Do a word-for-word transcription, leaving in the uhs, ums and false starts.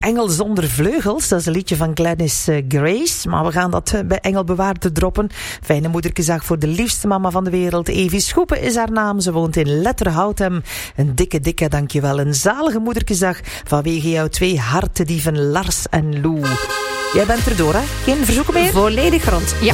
Engel zonder vleugels, dat is een liedje van Gladys uh, Grace. Maar we gaan dat uh, bij Engelbewaarder droppen. Fijne moederkesdag voor de liefste mama van de wereld. Evie Schoepen is haar naam. Ze woont in Letterhoutem. Een dikke, dikke dankjewel. Een zalige moederkesdag vanwege jouw twee hartedieven Lars en Lou. Jij bent er door, hè? Geen verzoeken meer? Volledig rond, ja.